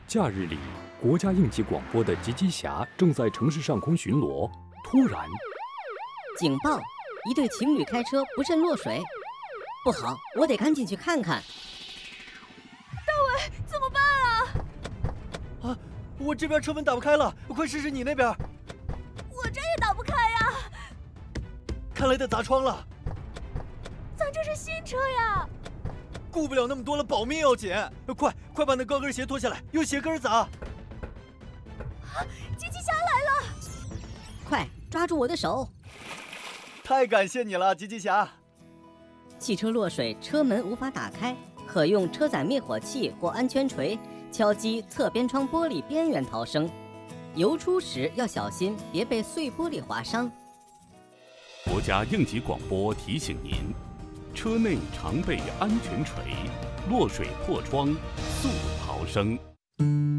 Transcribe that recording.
假日里，国家应急广播的吉吉侠正在城市上空巡逻，突然， 警报！一对情侣开车不慎落水，不好，我得赶紧去看看。 大伟，怎么办啊？ 啊，我这边车门打不开了，快试试你那边。 我这也打不开呀。 看来得砸窗了。 咱这是新车呀。 顾不了那么多了，保命要紧！快把那高跟鞋脱下来，用鞋跟砸！ 啊，吉吉侠来了！ 快抓住我的手！ 太感谢你了，吉吉侠。 汽车落水，车门无法打开，可用车载灭火器或安全锤敲击侧边窗玻璃边缘逃生。游出时要小心，别被碎玻璃划伤。 国家应急广播提醒您：车内常备安全锤，落水破窗速逃生。